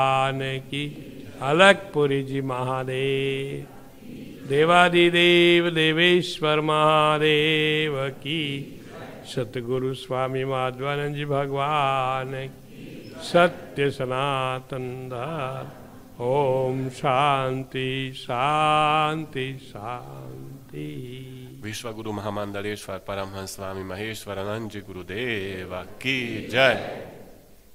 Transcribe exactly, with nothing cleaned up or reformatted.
भगवान की। अलकपुरी जी महादेव, देवादिदेव देवेश्वर महादेव की। सतगुरु स्वामी माधवानंद जी भगवान की। सत्य सनातन धर्म। ओम शांति शांति शांति। विश्वगुरु महामंडलेश्वर परमहंस स्वामी महेश्वरानंद जी गुरुदेव की जय।